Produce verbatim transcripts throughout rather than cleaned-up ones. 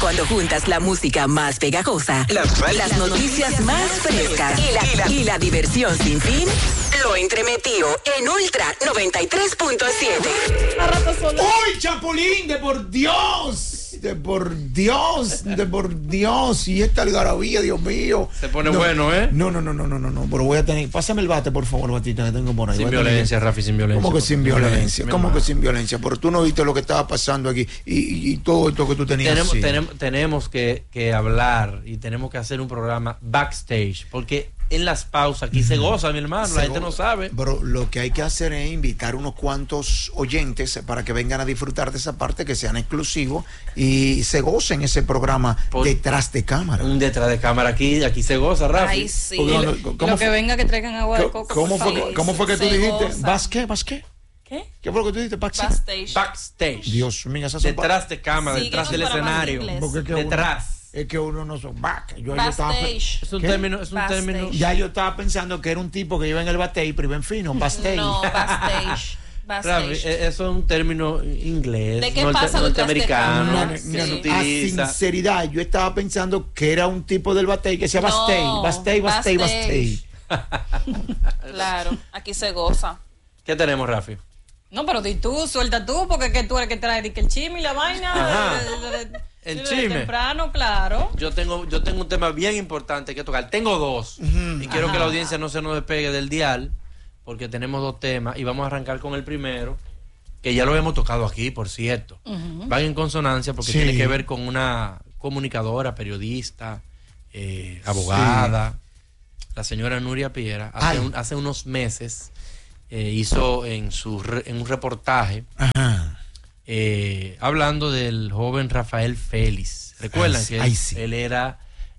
cuando juntas la música más pegajosa, las, las noticias más frescas y la, y, la, y la diversión sin fin, lo entremetió en Ultra noventa y tres punto siete. ¡Uy, Chapulín! ¡De por Dios! De por Dios, de por Dios. Y esta algarabía, Dios mío. Se pone no, bueno, ¿eh? No, no, no, no, no, no, no. Pero voy a tener. Pásame el bate, por favor, batita, que tengo por ahí. Sin violencia, que... Rafi, sin violencia. ¿Cómo que sin violencia? ¿Cómo hermano. que sin violencia? Pero tú no viste lo que estaba pasando aquí y, y, y todo esto que tú tenías. Tenemos, así. tenemos, tenemos que, que hablar y tenemos que hacer un programa backstage, porque en las pausas aquí mm. se goza, mi hermano, se la gente goza. No sabe. Pero lo que hay que hacer es invitar unos cuantos oyentes para que vengan a disfrutar de esa parte, que sean exclusivos y se gocen ese programa Por, detrás de cámara. Un detrás de cámara aquí, aquí se goza, Rafi. Ay, sí. Porque, lo, ¿cómo lo que venga que traigan agua de coco. ¿Cómo fue, sí, ¿cómo fue que tú dijiste? Goza. ¿Vas qué? ¿Vas qué? ¿Qué? ¿Qué fue lo que tú dijiste? Backstage. Backstage. Backstage. Dios mío, esas son detrás de cámara, sí, detrás del escenario. Es que detrás. Uno, es que uno no son back. Yo, yo estaba, es un ¿qué? término, es un backstage. término. Ya yo estaba pensando que era un tipo que iba en el backstage, pero iba en fino, backstage. No, backstage. Rafi, eso es un término inglés. ¿De qué norte, pasa norteamericano. No, no, no, sí. no, a sinceridad, yo estaba pensando que era un tipo del backstage que decía backstage, no, backstage, backstage, backstage. Claro, aquí se goza. ¿Qué tenemos, Rafi? No, pero di tú, suelta tú, porque que tú eres que trae el chisme y la vaina. El de, chisme. Temprano, claro. Yo tengo, yo tengo un tema bien importante que tocar. Tengo dos. Uh-huh. Y quiero Ajá. que la audiencia no se nos despegue del dial, porque tenemos dos temas. Y vamos a arrancar con el primero, que ya lo hemos tocado aquí, por cierto. Uh-huh. Van en consonancia porque sí. tiene que ver con una comunicadora, periodista, eh, abogada, sí. la señora Nuria Piera. Hace, un, hace unos meses eh, hizo en, su re, en un reportaje. Ajá. Eh, hablando del joven Rafael Félix. ¿Recuerdan ay, que él, sí. él era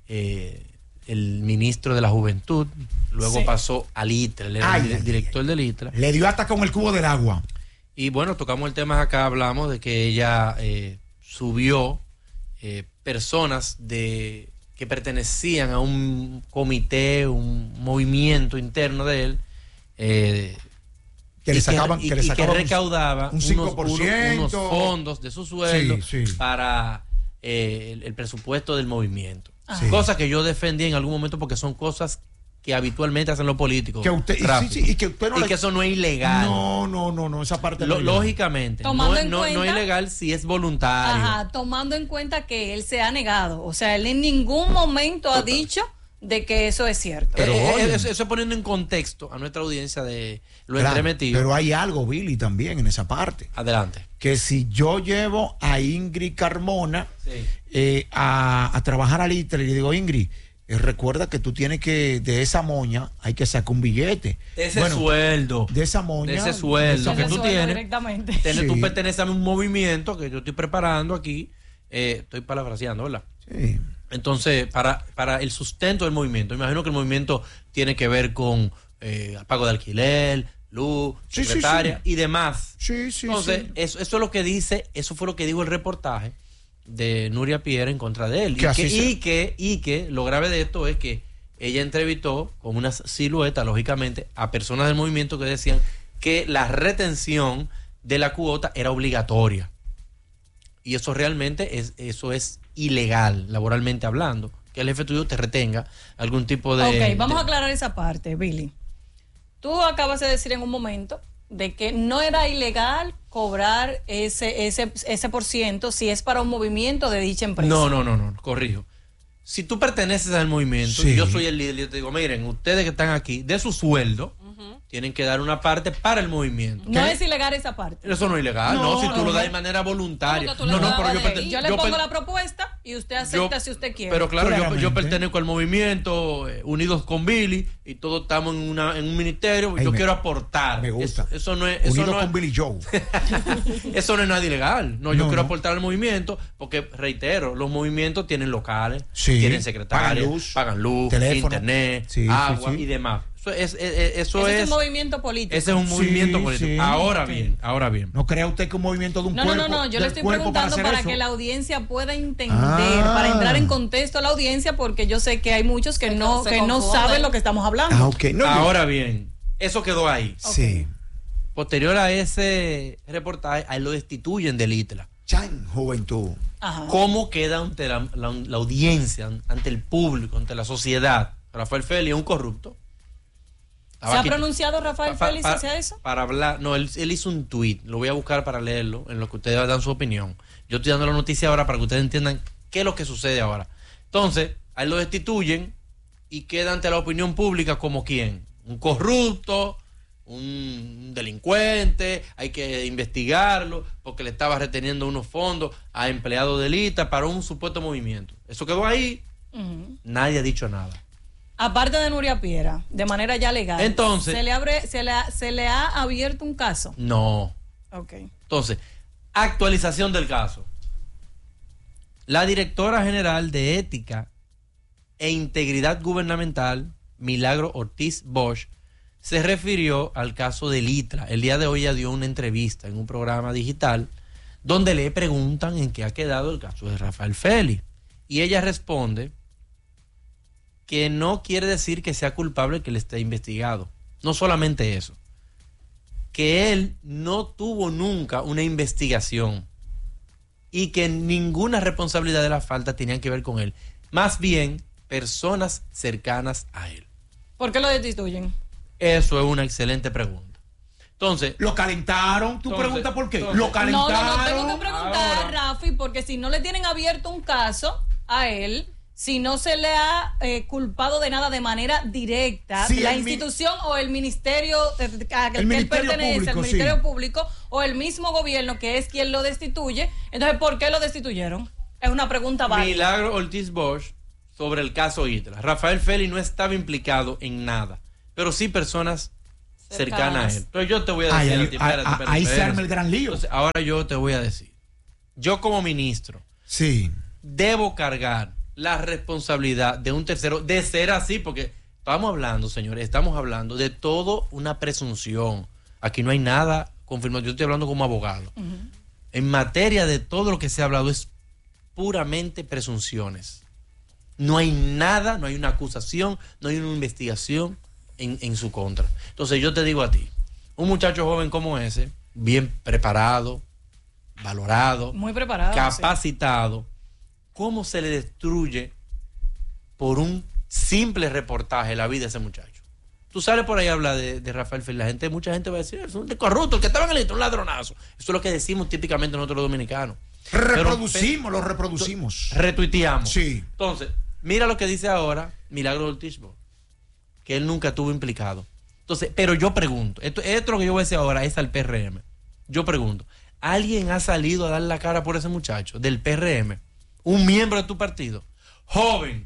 eh, el ministro de la Juventud? Luego sí. pasó al ITRA, él era ay, el director del ITRA. Le dio hasta con el cubo del agua. Y bueno, tocamos el tema acá, hablamos de que ella eh, subió eh, personas de que pertenecían a un comité, un movimiento interno de él, eh, que le sacaban, y, que, le sacaban y que recaudaba un cinco por ciento. Unos, unos fondos de su sueldo sí, sí. para eh, el, el presupuesto del movimiento. Sí. Cosas que yo defendí en algún momento porque son cosas que habitualmente hacen los políticos. Que usted, y, sí, sí, y que, usted no y le... que eso no es ilegal. No, no, no, no esa parte Lo, no lógicamente, no, no, en no, cuenta, no es ilegal si es voluntario. Ajá, tomando en cuenta que él se ha negado. O sea, él en ningún momento Total. ha dicho de que eso es cierto. Pero, eh, eh, eso, eso poniendo en contexto a nuestra audiencia de lo claro, entremetido. Pero hay algo, Billy, también en esa parte. Adelante. Que si yo llevo a Ingrid Carmona sí. eh, a, a trabajar al ITRA y le digo, Ingrid, eh, recuerda que tú tienes que, de esa moña, hay que sacar un billete. De ese bueno, sueldo. De esa moña. De ese sueldo de que tú sueldo tienes. Directamente. Tienes, sí. Tú perteneces a un movimiento que yo estoy preparando aquí. Eh, estoy parafraseando, ¿verdad? Sí. Entonces, para, para el sustento del movimiento, imagino que el movimiento tiene que ver con eh, pago de alquiler, luz, sí, secretaria sí, sí. y demás. Sí, sí, Entonces, sí. Eso, eso es lo que dice, eso fue lo que dijo el reportaje de Nuria Piera en contra de él. Y que, y, que, y que lo grave de esto es que ella entrevistó con una silueta, lógicamente, a personas del movimiento que decían que la retención de la cuota era obligatoria. Y eso realmente es, eso es ilegal, laboralmente hablando, que el jefe tuyo te retenga algún tipo de... Ok, vamos de... a aclarar esa parte, Billy. Tú acabas de decir en un momento de que no era ilegal cobrar ese, ese, ese por ciento si es para un movimiento de dicha empresa. No, no, no, no, corrijo. Si tú perteneces al movimiento, sí. y yo soy el líder, yo te digo, miren, ustedes que están aquí, de su sueldo, uh-huh. tienen que dar una parte para el movimiento. No ¿Qué? es ilegal esa parte. Eso no es ilegal, no, no si tú no, lo das no. de manera voluntaria. No, no, pero yo, perte- yo le yo pongo per- la propuesta y usted acepta yo, si usted quiere. Pero claro, yo, yo pertenezco al movimiento eh, Unidos con Billy y todos estamos en, una, en un ministerio. Ay, yo me, quiero aportar. Me gusta. Eso, eso no es. Eso Unidos no con es, Billy Joe. Eso no es nada ilegal. No, yo no, quiero no. aportar al movimiento porque, reitero, los movimientos tienen locales, sí, tienen secretarias, pagan luz, pagan luz teléfono, internet, sí, agua sí, sí. y demás. Eso es, es, eso ese es, es un movimiento político. Ese es un movimiento sí, político. sí. Ahora bien, ahora bien. ¿No crea usted que un movimiento de un no, cuerpo? No, no, no, yo le estoy preguntando para, para que la audiencia pueda entender, ah. para entrar en contexto a la audiencia, porque yo sé que hay muchos que se no, que no saben lo que estamos hablando. Ah, okay. no, ahora bien, eso quedó ahí. Okay. Sí. Posterior a ese reportaje, ahí lo destituyen del ITLA. Chan, juventud. Ajá. ¿Cómo queda ante la, la, la audiencia, ante el público, ante la sociedad? Rafael Félix es un corrupto. ¿Se ha pronunciado Rafael pa, Félix pa, hacia eso? Para hablar, no, él, él hizo un tuit, lo voy a buscar para leerlo, en lo que ustedes dan su opinión. Yo estoy dando la noticia ahora para que ustedes entiendan qué es lo que sucede ahora. Entonces, a él lo destituyen y queda ante la opinión pública como quién, un corrupto, un delincuente, hay que investigarlo porque le estaba reteniendo unos fondos a empleados de Lita para un supuesto movimiento. Eso quedó ahí, uh-huh. Nadie ha dicho nada. Aparte de Nuria Piera, de manera ya legal, entonces, ¿se le, abre, se, le ha, ¿se le ha abierto un caso? No. Ok. Entonces, actualización del caso. La directora general de Ética e Integridad Gubernamental, Milagro Ortiz Bosch, se refirió al caso de Litra. El día de hoy ella dio una entrevista en un programa digital donde le preguntan en qué ha quedado el caso de Rafael Félix. Y ella responde que no quiere decir que sea culpable que él esté investigado. No solamente eso, que él no tuvo nunca una investigación y que ninguna responsabilidad de la falta tenían que ver con él. Más bien, personas cercanas a él. ¿Por qué lo destituyen? Eso es una excelente pregunta. Entonces, ¿lo calentaron? ¿Tú entonces, preguntas por qué? Entonces, ¿Lo calentaron? No, no, no, tengo que preguntar, ahora, Rafi, porque si no le tienen abierto un caso a él, si no se le ha eh, culpado de nada de manera directa, sí, la institución mi... o el ministerio a que el él ministerio pertenece, público, el Ministerio sí. Público o el mismo gobierno que es quien lo destituye, entonces ¿por qué lo destituyeron? Es una pregunta válida. Milagro Ortiz Bosch sobre el caso Hidra. Rafael Félix no estaba implicado en nada, pero sí personas cercanas, cercanas a él. Entonces yo te voy a decir, ay, a ti, espérate, ay, espérate, ahí espérate. se arma el gran lío. Entonces, ahora yo te voy a decir, yo como ministro, sí, debo cargar la responsabilidad de un tercero, de ser así, porque estamos hablando, señores, estamos hablando de todo una presunción. Aquí no hay nada confirmado. Yo estoy hablando como abogado. Uh-huh. En materia de todo lo que se ha hablado es puramente presunciones. No hay nada, no hay una acusación, no hay una investigación en, en su contra. Entonces yo te digo a ti, un muchacho joven como ese, bien preparado, valorado, muy preparado, capacitado, sí. ¿Cómo se le destruye por un simple reportaje la vida de ese muchacho? Tú sales por ahí a hablar de, de Rafael Félix, la gente, mucha gente va a decir, es un corrupto, el que estaba en el intro, un ladronazo. Eso es lo que decimos típicamente nosotros los dominicanos. Reproducimos, pero, lo reproducimos. Retuiteamos. Sí. Entonces, mira lo que dice ahora Milagro Ortiz Bosch, que él nunca estuvo implicado. Entonces, pero yo pregunto, esto, esto lo que yo voy a decir ahora es al P R M. Yo pregunto, ¿alguien ha salido a dar la cara por ese muchacho del P R M? Un miembro de tu partido, joven.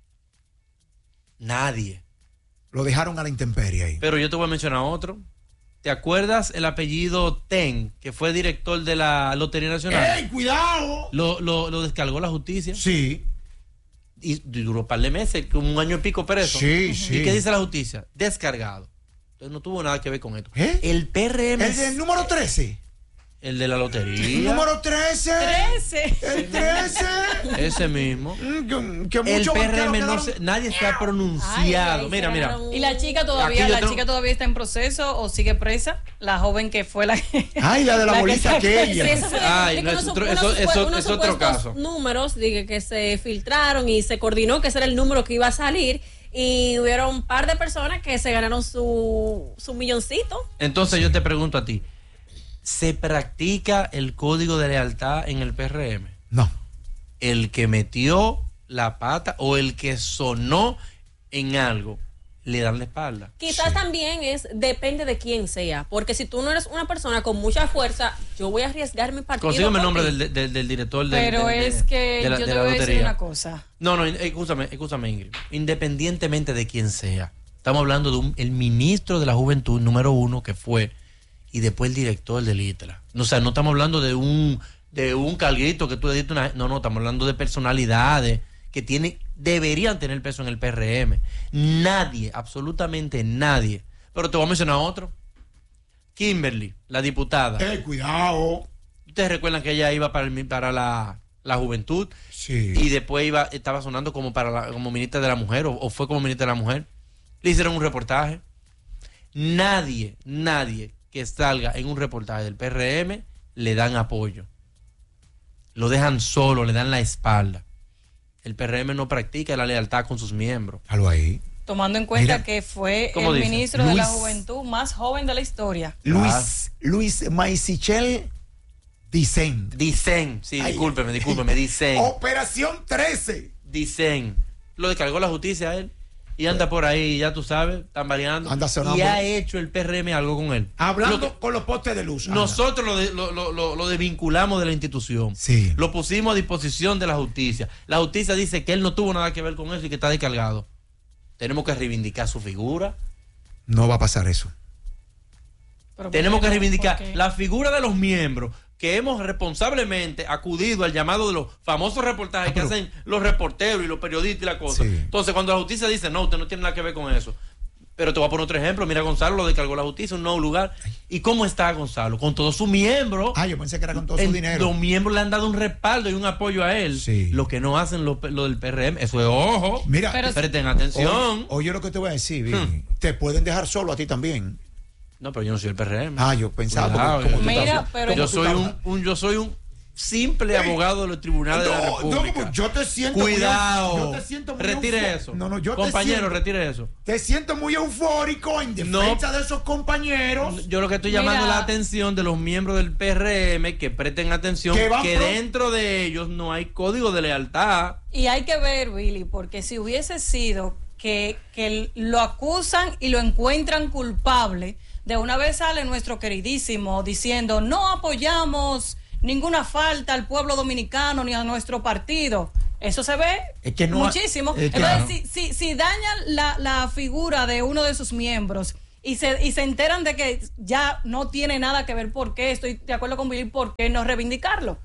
Nadie. Lo dejaron a la intemperie ahí. Pero yo te voy a mencionar otro. ¿Te acuerdas el apellido Ten, que fue director de la Lotería Nacional? ¡Ey, cuidado! Lo, lo, lo descargó la justicia. Sí. Y duró un par de meses, como un año y pico preso. Sí, sí. ¿Y qué dice la justicia? Descargado. Entonces no tuvo nada que ver con esto. ¿Eh? El P R M. El del número trece. El de la lotería. El número trece. trece. El trece. Ese mismo. Que, que el P R M no se, nadie se ha pronunciado. Ay, ay, mira, mira. Y la chica todavía, la tengo... chica todavía está en proceso o sigue presa. La joven que fue la que. Ay, la de la, la bolita aquella. Ay, no, es otro, eso, eso, es otro caso. Números, dije que se filtraron y se coordinó que ese era el número que iba a salir. Y hubieron un par de personas que se ganaron su, su milloncito. Entonces yo te pregunto a ti, ¿se practica el código de lealtad en el P R M? No. El que metió la pata o el que sonó en algo, le dan la espalda. Quizás sí. También es, depende de quién sea, porque si tú no eres una persona con mucha fuerza, yo voy a arriesgar mi partido. Consígueme el nombre del, del, del director del, Pero del, es que de la, yo de te la voy lotería. a decir una cosa. No, no, escúchame, escúchame Ingrid. Independientemente de quién sea, estamos hablando de un, el ministro de la Juventud número uno que fue y después el director del ITRA. O sea, no estamos hablando de un de un carguito que tú le diste una... No, no, estamos hablando de personalidades que tienen, deberían tener peso en el P R M. Nadie, absolutamente nadie. Pero te voy a mencionar otro. Kimberly, la diputada. ¡Eh, cuidado! Ustedes recuerdan que ella iba para, el, para la, la juventud. Sí. Y después iba, estaba sonando como para la, como ministra de la mujer, o, o fue como ministra de la mujer. Le hicieron un reportaje. Nadie, nadie que salga en un reportaje del P R M le dan apoyo. lo dejan solo, le dan la espalda. El P R M no practica la lealtad con sus miembros. Algo ahí. Tomando en cuenta Mira, que fue ¿cómo el dice? ministro de la Luis- Juventud más joven de la historia. Luis, Luis Maisichel Dicen. Dicen, sí, Ay. discúlpeme, discúlpeme, dicen. Operación trece. Dicen. Lo descargó la justicia a él. Y anda por ahí, ya tú sabes, tambaleando. Anda sonando. Y ha hecho el P R M algo con él. Hablando Lo que- con los postes de luz. Anda. Nosotros lo, de- lo, lo, lo, lo desvinculamos de la institución. Sí. Lo pusimos a disposición de la justicia. La justicia dice que él no tuvo nada que ver con eso y que está descargado. Tenemos que reivindicar su figura. No va a pasar eso. Pero Tenemos ¿por qué que no? reivindicar ¿Por qué? la figura de los miembros que hemos responsablemente acudido al llamado de los famosos reportajes Ah, pero- que hacen los reporteros y los periodistas y la cosa. Sí. Entonces, cuando la justicia dice, no, usted no tiene nada que ver con eso. Pero te voy a poner otro ejemplo. Mira, Gonzalo lo descargó la justicia en un nuevo lugar. ¿Y cómo está Gonzalo? Con todos sus miembros. Ah, yo pensé que era con todo su El- dinero. Los miembros le han dado un respaldo y un apoyo a él. Sí. Lo que no hacen lo, lo del P R M. Eso es ojo. Mira, Pero- Presten atención. oye, oye lo que te voy a decir, Vivi. Te pueden dejar solo a ti también. No, pero yo no soy el P R M. Ah, yo pensaba, Cuidado, porque como tú Mira, estás- pero- como yo tú soy estás- un, un- yo soy un simple Ey, abogado de los tribunales de la No, no, República. como yo te siento Cuidado. muy- yo te siento muy retire eufo- eso. No, no, yo te Compañero, siento- retire eso. Te siento muy eufórico en defensa de esos compañeros. Yo lo que estoy Mira. llamando la atención de los miembros del P R M que presten atención Que van que pro- dentro de ellos no hay código de lealtad. Y hay que ver, Willy, porque si hubiese sido que, que lo acusan y lo encuentran culpable, de una vez sale nuestro queridísimo diciendo, no apoyamos ninguna falta al pueblo dominicano ni a nuestro partido. Eso se ve Es que no ha- muchísimo. eh, Entonces, claro. si, si, si dañan la, la figura de uno de sus miembros y se, y se enteran de que ya no tiene nada que ver, ¿por qué? Estoy de acuerdo con Willy, ¿por qué no reivindicarlo?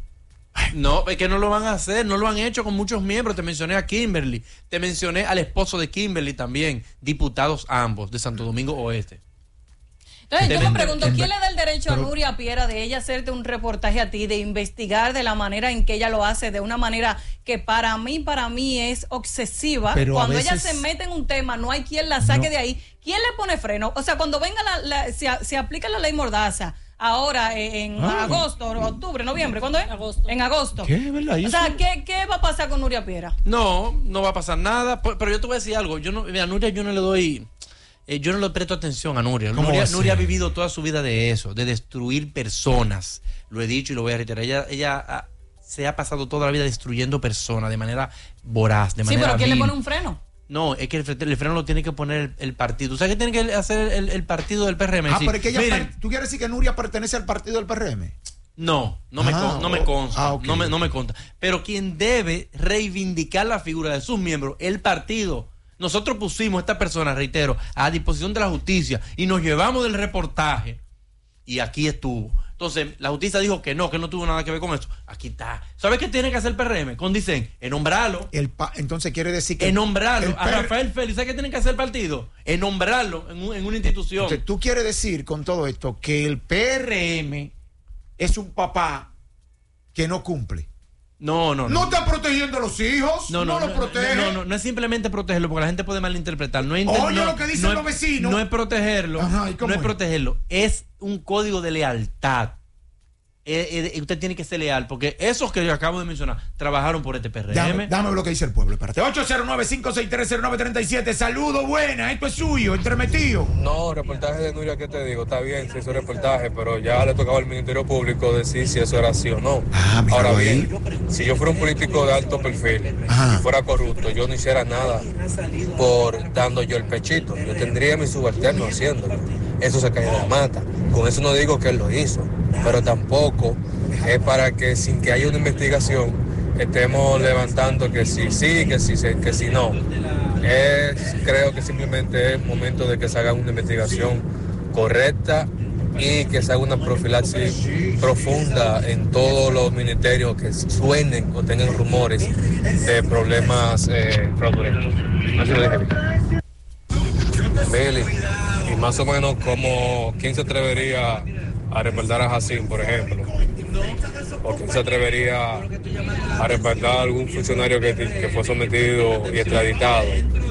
No, es que no lo van a hacer, no lo han hecho con muchos miembros. Te mencioné a Kimberly, te mencioné al esposo de Kimberly también, diputados ambos de Santo Domingo Oeste. Entonces, yo me Deben- pregunto, en ¿quién ver- le da el derecho a pero- Nuria Piera de ella hacerte un reportaje a ti, de investigar de la manera en que ella lo hace, de una manera que para mí, para mí es obsesiva? Pero a Cuando ella veces- se mete en un tema, no hay quien la saque No. de ahí. ¿Quién le pone freno? O sea, cuando venga la, la- se, a- se aplica la ley Mordaza, ahora eh, en Ah. agosto, octubre, noviembre, ¿cuándo es? Agosto. En agosto. ¿Qué? ¿Verdad? ¿Y O sea, eso? ¿qué, ¿qué va a pasar con Nuria Piera? No, no va a pasar nada, pe- pero yo te voy a decir algo. Yo no, mira, a Nuria yo no le doy, eh, yo no le presto atención a Nuria. ¿Cómo va Nuria, a ser? Nuria ha vivido toda su vida de eso, de destruir personas. Lo he dicho y lo voy a reiterar. Ella, ella ah, se ha pasado toda la vida destruyendo personas de manera voraz, de Sí, manera pero ¿quién le vil. pone un freno? No, es que el, fre- el freno lo tiene que poner el, el partido. ¿Sabes qué tiene que hacer el, el partido del P R M? Ah, Decir, pero es que ella, miren, per- ¿tú quieres decir que Nuria pertenece al partido del P R M? no, no me, Ah, con- no me oh, consta, ah, ok, no, me, no ok. me consta. Pero quien debe reivindicar la figura de sus miembros, el partido. Nosotros pusimos a esta persona, reitero, a disposición de la justicia y nos llevamos del reportaje y aquí estuvo. Entonces, la justicia dijo que no, que no tuvo nada que ver con eso. Aquí está. ¿Sabes qué tiene que hacer el P R M? Con dicen, nombrarlo. El pa- entonces quiere decir que... En nombrarlo. el A P R- Rafael Félix, ¿sabes qué tiene que hacer el partido? En nombrarlo en, un- en una institución. Entonces, tú quieres decir con todo esto que el P R M es un papá que no cumple. No, no, No no. está protegiendo a los hijos, no, No, no, los no, protege. no, no, no es simplemente protegerlo, porque la gente puede malinterpretar. No es inter- Oye no- lo que dicen no es- los vecinos. No es protegerlo. Ajá, ¿y cómo no es es? protegerlo. Es un código de lealtad. Eh, eh, usted tiene que ser leal, porque esos que yo acabo de mencionar trabajaron por este P R M. Dame, dame lo que dice el pueblo, espérate. ocho cero nueve, cinco seis tres, cero nueve tres siete. Saludo, buena, esto es suyo, entremetido. No, reportaje de Nuria, ¿qué te digo? Está bien, se hizo reportaje, pero ya le tocaba al Ministerio Público decir si eso era así o no. Ah, míralo Ahora ahí. bien, si yo fuera un político de alto perfil Ajá. y fuera corrupto, yo no hiciera nada por dando yo el pechito. Yo tendría mi subalterno haciéndolo. Eso se cae de la mata. Con eso no digo que él lo hizo, pero tampoco es para que sin que haya una investigación estemos levantando que sí, sí, que sí, que sí, no. Es, creo que simplemente es momento de que se haga una investigación correcta y que se haga una profilaxis profunda en todos los ministerios que suenen o tengan rumores de problemas eh, fraudulentos. Así lo dije. Billy, y más o menos como quién se atrevería a respaldar a Jacín, por ejemplo, o quién se atrevería a respaldar a algún funcionario que, que fue sometido y extraditado.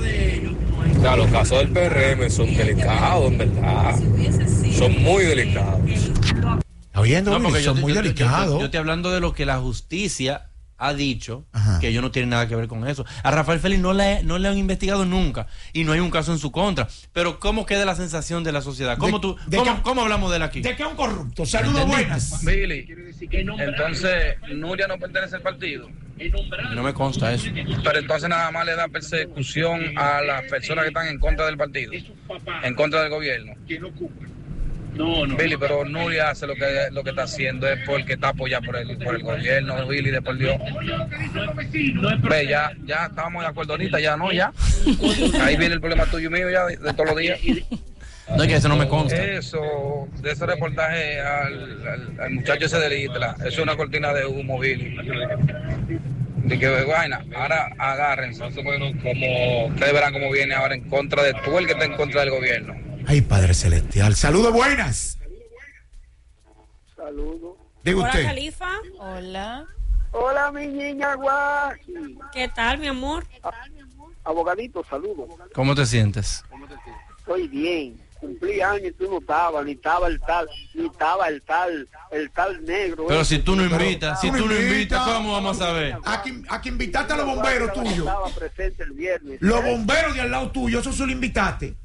O sea, los casos del P R M son delicados, en verdad, son muy delicados. ¿Está oyendo? No, porque son yo, muy yo, delicados. Yo, yo, yo estoy hablando de lo que la justicia ha dicho, Ajá. que ellos no tienen nada que ver con eso. A Rafael Félix no le, no le han investigado nunca y no hay un caso en su contra. Pero ¿cómo queda la sensación de la sociedad? ¿Cómo, De- tú, de cómo, que- cómo hablamos de él aquí? De que es un corrupto. Saludos ¿Entendí? buenas. Billy, entonces Nuria no pertenece al partido, No me consta eso. pero entonces nada más le da persecución a las personas que están en contra del partido, en contra del gobierno. Billy, pero Nuria hace lo que lo que está haciendo es porque está apoyada por el por el gobierno, Billy, de por Dios. Ve, ya, ya estábamos de acuerdo ahorita, ya no, ya. Ahí viene el problema tuyo y mío ya de, de todos los días. No es que eso no me consta. Eso, de ese reportaje al, al, al muchacho ese de Isla, eso es una cortina de humo, Billy. De que vaina, ahora agárrense, como ustedes verán cómo viene ahora en contra de tú el que está en contra del gobierno. Ay, Padre Celestial. Saludos buenas. Saludos. Diga Hola, usted. Califa. Hola. Hola, mi niña guay. ¿Qué tal, mi amor? Abogadito, saludos. ¿Cómo te sientes? Estoy bien. Cumplí años y tú no estabas, ni estaba el tal, ni estaba el tal, el tal negro. Pero ese. si tú no Pero- invitas, si tú no tú no invitas. invitas, ¿cómo vamos a saber? A que, a que invitaste a los bomberos tuyos. Estaba presente el viernes. Los bomberos de al lado tuyo, eso se lo invitaste.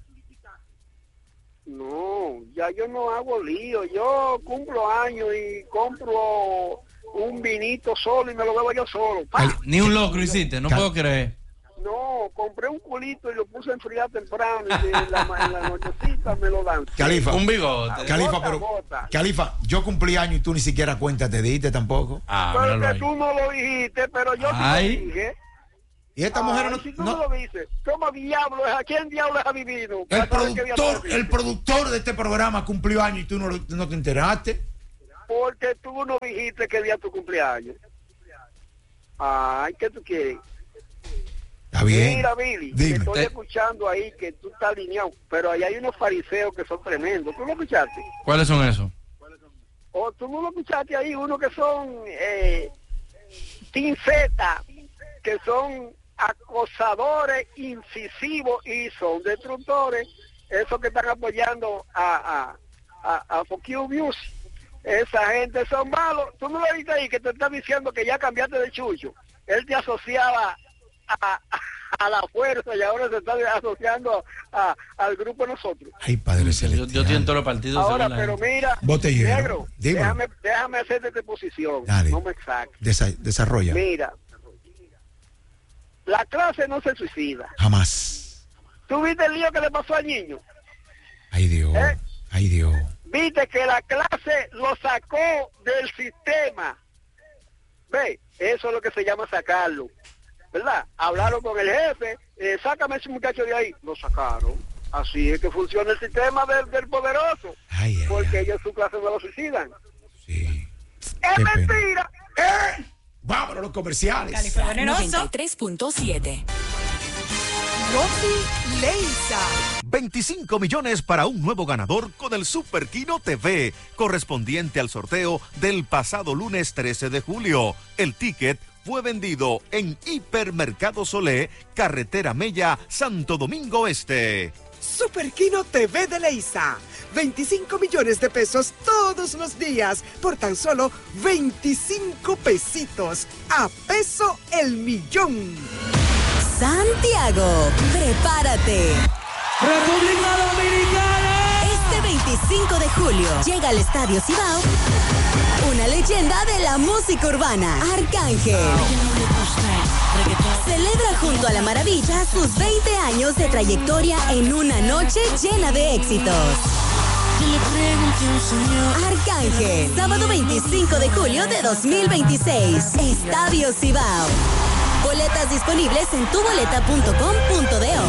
No, ya yo no hago lío. Yo cumplo años y compro un vinito solo y me lo bebo yo solo. ¡Pa! Ni un locro hiciste, no Cal- puedo creer. No, compré un culito y lo puse a enfriar temprano y en la, ma- en la nochecita me lo dan. Califa. Un bigote. Califa, Bota, pero. bota. Califa, yo cumplí años y tú ni siquiera cuenta te diste tampoco. Ah, Pero míralo que ahí. tú no lo dijiste, pero yo Ay. sí lo dije. Y esta mujer Ay, no. si tú no- no lo dices, ¿cómo diablo es? ¿A quién diablo es ha vivido? el Para saber qué día productor, tú el naciste. productor de este programa cumplió años y tú no, lo- no te enteraste. Porque tú no dijiste qué día tu cumpleaños. Ay, ¿qué tú quieres? Está bien. Mira, Billy, Dime. te estoy Te- escuchando ahí que tú estás alineado, pero ahí hay unos fariseos que son tremendos. ¿Tú lo escuchaste? ¿Cuáles son esos? O tú no lo escuchaste ahí, uno que son eh, Team Z, que son acosadores incisivos y son destructores, esos que están apoyando a a, a, a Fuck You Music. Esa gente son malos. Tú no lo viste ahí que te están diciendo que ya cambiaste de chucho. Él te asociaba a, a, a la fuerza y ahora se está asociando a, al grupo de nosotros. Ay, Padre Yo, Celestial. yo estoy en todos los partidos. Ahora, según la pero gente. mira, Botellero, negro, dímelo. déjame, déjame hacerte esta posición. Dale. No me saques. Desa- desarrolla. Mira, la clase no se suicida. Jamás. ¿Tú viste el lío que le pasó al niño? Ay, Dios. ¿Eh? Ay, Dios. Viste que la clase lo sacó del sistema. Ve, eso es lo que se llama sacarlo. ¿Verdad? Hablaron con el jefe, eh, sácame ese muchacho de ahí. Lo sacaron. Así es que funciona el sistema del, del poderoso. Ay, ay, Porque ay. ellos en su clase no lo suicidan. Sí. ¡Es Qué pena. mentira! ¡Eh! Vámonos a los comerciales. Califa venenoso. noventa y tres punto siete. Rosy Leisa. veinticinco millones para un nuevo ganador con el Super Kino T V, correspondiente al sorteo del pasado lunes trece de julio. El ticket fue vendido en Hipermercado Solé, Carretera Mella, Santo Domingo Este. Super Kino T V de Leisa. veinticinco millones de pesos todos los días por tan solo veinticinco pesitos. A peso el millón. Santiago, prepárate. República Dominicana. Este veinticinco de julio llega al Estadio Cibao una leyenda de la música urbana, Arcángel. Celebra junto a La Maravilla sus veinte años de trayectoria en una noche llena de éxitos. Arcángel, sábado veinticinco de julio de dos mil veintiséis, Estadio Cibao. Boletas disponibles en tuboleta punto com punto do.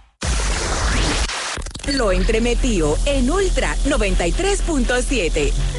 Lo entremetió en Ultra noventa y tres punto siete.